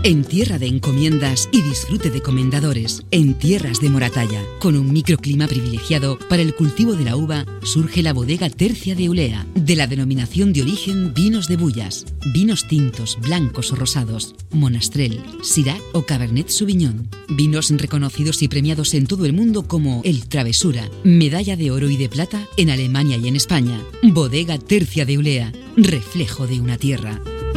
En tierra de encomiendas y disfrute de comendadores, en tierras de Moratalla, con un microclima privilegiado para el cultivo de la uva, surge la bodega Tercia de Eulea, de la denominación de origen Vinos de Bullas, vinos tintos, blancos o rosados, Monastrell, Syrah o Cabernet Sauvignon, vinos reconocidos y premiados en todo el mundo como el Travesura, medalla de oro y de plata en Alemania y en España. Bodega Tercia de Eulea, reflejo de una tierra.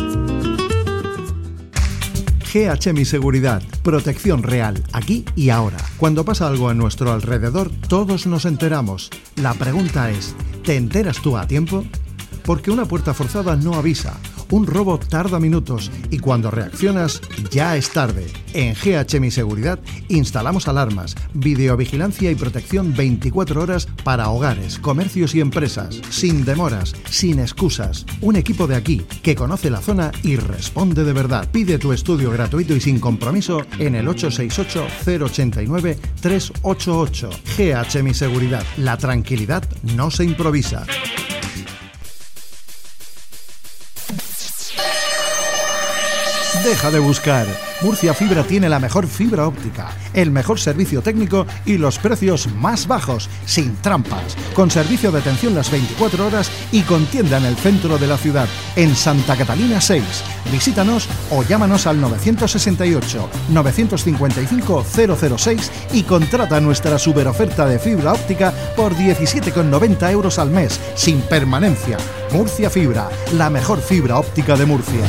GH Mi Seguridad, protección real, aquí y ahora. Cuando pasa algo a nuestro alrededor, todos nos enteramos. La pregunta es, ¿te enteras tú a tiempo? Porque una puerta forzada no avisa, un robo tarda minutos y cuando reaccionas ya es tarde. En GH Mi Seguridad instalamos alarmas, videovigilancia y protección 24 horas para hogares, comercios y empresas, sin demoras, sin excusas. Un equipo de aquí que conoce la zona y responde de verdad. Pide tu estudio gratuito y sin compromiso en el 868-089-388. GH Mi Seguridad. La tranquilidad no se improvisa. Deja de buscar. Murcia Fibra tiene la mejor fibra óptica, el mejor servicio técnico y los precios más bajos, sin trampas, con servicio de atención las 24 horas y con tienda en el centro de la ciudad, en Santa Catalina 6. Visítanos o llámanos al 968-955-006 y contrata nuestra superoferta de fibra óptica por 17,90 euros al mes, sin permanencia. Murcia Fibra, la mejor fibra óptica de Murcia.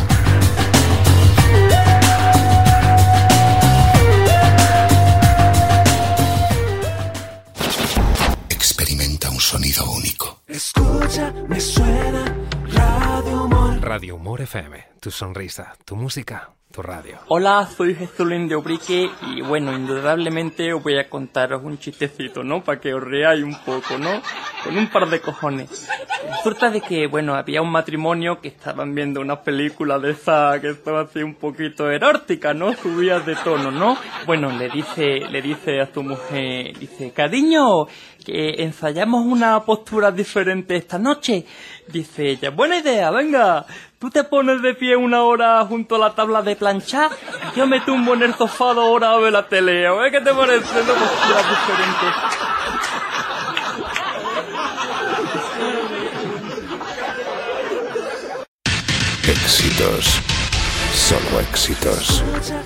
Sonido único. Escucha, me suena Radio Humor. Radio Humor FM, tu sonrisa, tu música, tu radio. Hola, soy Jesulín de Ubrique y bueno, indudablemente os voy a contaros un chistecito, ¿no? Para que os reáis un poco, ¿no? Con un par de cojones. Resulta de que, bueno, había un matrimonio que estaban viendo una película de esa que estaba así un poquito erótica, ¿no? Subías de tono, ¿no? Bueno, le dice a su mujer, dice, cariño, que ensayamos una postura diferente esta noche. Dice ella, buena idea, venga, tú te pones de pie una hora junto a la tabla de planchar, yo me tumbo en el sofá 2 horas a ver la tele, a ver qué te parece, ¿no? Posturas diferentes. Éxitos, solo éxitos.